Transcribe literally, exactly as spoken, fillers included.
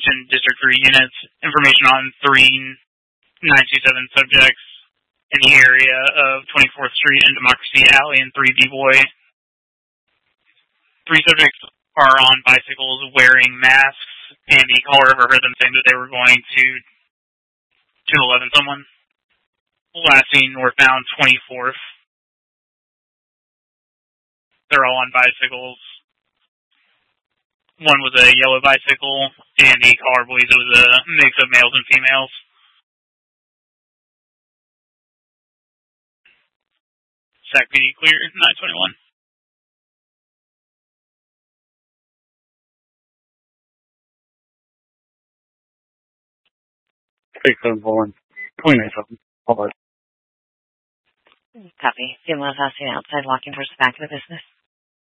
mentioned District three units. Information on three nine two seven subjects in the area of twenty-fourth Street and Democracy Alley and three B-Boy. Three subjects are on bicycles wearing masks, and the caller overheard them saying that they were going to two eleven someone. Last seen northbound twenty-fourth. They're all on bicycles. One was a yellow bicycle, and the caller believes it was a mix of males and females. S A C P D clear, nine twenty-one. six seven four one. twenty-nine something. All right. Copy. Female passing outside walking towards the back of the business.